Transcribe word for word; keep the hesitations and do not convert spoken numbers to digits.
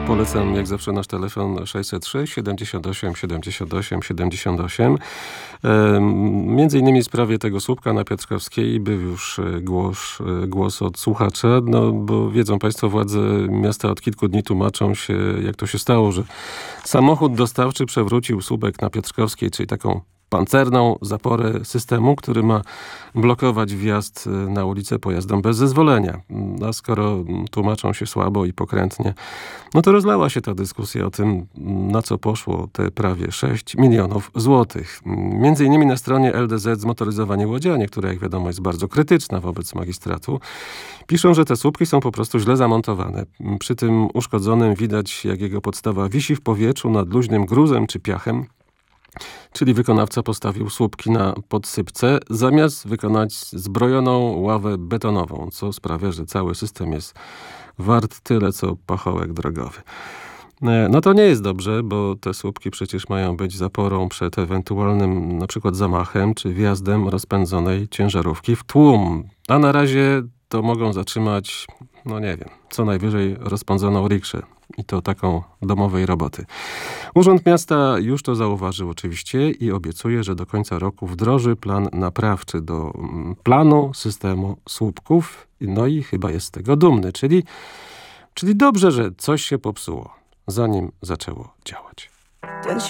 Polecam jak zawsze nasz telefon sześćset trzy siedemdziesiąt osiem siedemdziesiąt osiem siedemdziesiąt osiem. E, między innymi w sprawie tego słupka na Piotrkowskiej był już głos, głos od słuchacza, no bo wiedzą państwo, władze miasta od kilku dni tłumaczą się, jak to się stało, że samochód dostawczy przewrócił słupek na Piotrkowskiej, czyli taką pancerną zaporę systemu, który ma blokować wjazd na ulicę pojazdom bez zezwolenia. A skoro tłumaczą się słabo i pokrętnie, no to rozlała się ta dyskusja o tym, na co poszło te prawie sześć milionów złotych. Między innymi na stronie L D Z Zmotoryzowanie Łodzianie, która jak wiadomo jest bardzo krytyczna wobec magistratu, piszą, że te słupki są po prostu źle zamontowane. Przy tym uszkodzonym widać, jak jego podstawa wisi w powietrzu nad luźnym gruzem czy piachem. Czyli wykonawca postawił słupki na podsypce, zamiast wykonać zbrojoną ławę betonową, co sprawia, że cały system jest wart tyle, co pachołek drogowy. No to nie jest dobrze, bo te słupki przecież mają być zaporą przed ewentualnym na przykład zamachem czy wjazdem rozpędzonej ciężarówki w tłum. A na razie to mogą zatrzymać, no nie wiem, co najwyżej rozpędzoną rikszę. I to taką domowej roboty. Urząd Miasta już to zauważył oczywiście i obiecuje, że do końca roku wdroży plan naprawczy do planu systemu słupków. No i chyba jest z tego dumny. Czyli, czyli dobrze, że coś się popsuło, zanim zaczęło działać.